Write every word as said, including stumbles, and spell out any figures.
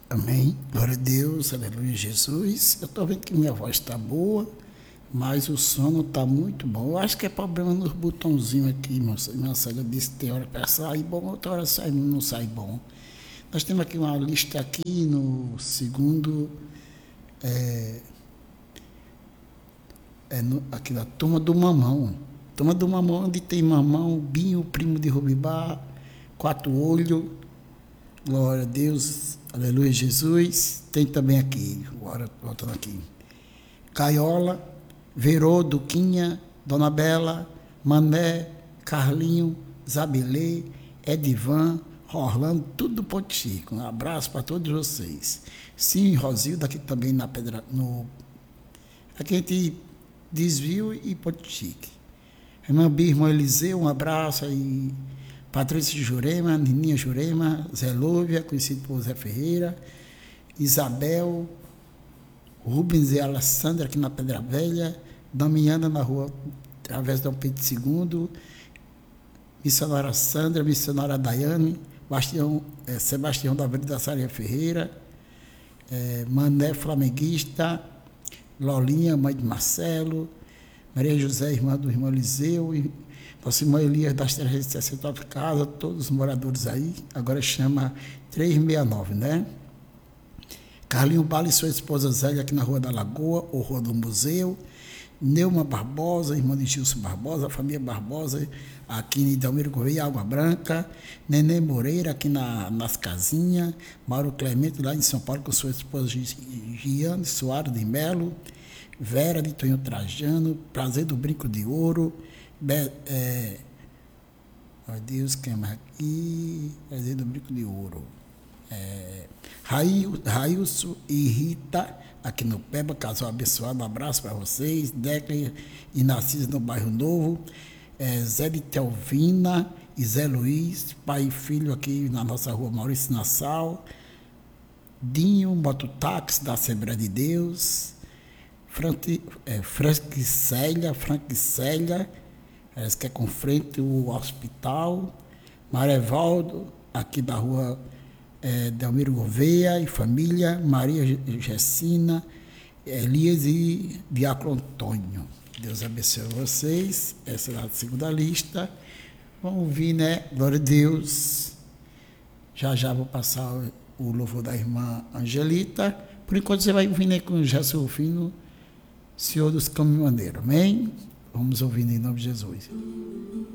Amém. Glória a Deus, aleluia, Jesus. Eu estou vendo que minha voz está boa, mas o sono está muito bom. Eu acho que é problema nos botãozinhos aqui, moça. Minha sogra disse que tem hora para sair bom, outra hora sai, não sai bom. Nós temos aqui uma lista aqui no segundo, é, é no, aqui na Turma do Mamão. Turma do Mamão, onde tem Mamão, Binho, primo de Rubibá, Quatro Olho, glória a Deus, aleluia, Jesus. Tem também aqui, agora voltando aqui, Caiola, Verô, Duquinha, Dona Bela, Mané, Carlinho, Zabelê, Edivan, Orlando, tudo do Ponte Chico. Um abraço para todos vocês. Sim, Rosilda, aqui também na Pedra, no, aqui a gente desvio e Ponte Chico. Irmã Bia, irmão Eliseu, um abraço aí. Patrícia Jurema, Nininha Jurema, Zé Lúvia, conhecido por Zé Ferreira, Isabel, Rubens e Alessandra aqui na Pedra Velha, Damiana na rua, através do Pedro segundo, missionária Sandra, missionária Daiane, Bastião, eh, Sebastião da Avenida Saria Ferreira, eh, Mané Flamenguista, Lolinha, mãe de Marcelo, Maria José, irmã do irmão Eliseu, e nossa irmã Elias das trezentas e sessenta e nove casas, todos os moradores aí, agora chama trezentos e sessenta e nove, né? Carlinho Bala e sua esposa Zélia aqui na Rua da Lagoa, ou Rua do Museu, Neuma Barbosa, irmã de Gilson Barbosa, a família Barbosa, aqui em Delmiro Correia, Água Branca, Nenê Moreira, aqui na, nas casinhas, Mauro Clemente, lá em São Paulo, com sua esposa Giane Soares de Melo, Vera de Tonho Trajano, Prazer do Brinco de Ouro, Be, é, ó Deus, quem mais aqui? Prazer do Brinco de Ouro. É, Railson e Rita, aqui no Peba, casal abençoado, um abraço para vocês. Declan e Narciso no Bairro Novo, é, Zé de Telvina e Zé Luiz, pai e filho aqui na nossa rua Maurício Nassau, Dinho, mototáxi da Assembleia de Deus, Frank, é, Franquicélia, Franquicélia, parece que é com frente o hospital, Marevaldo, aqui da rua É, Delmiro Gouveia e família, Maria Gessina, Elias e Diácono Antônio. Deus abençoe vocês. Essa é a segunda lista. Vamos ouvir, né? Glória a Deus. Já já vou passar o, o louvor da irmã Angelita. Por enquanto você vai ouvir, né, com o Gerson Rufino, Senhor dos Caminhoneiros. Amém? Vamos ouvir em nome de Jesus.